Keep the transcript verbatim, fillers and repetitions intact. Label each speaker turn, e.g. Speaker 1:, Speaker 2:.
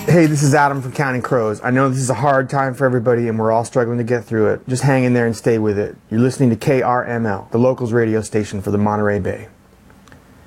Speaker 1: Hey, this is Adam from Counting Crows. I know this is a hard time for everybody and we're all struggling to get through it. Just hang in there and stay with it. You're listening to K R M L, the locals radio station for the Monterey Bay.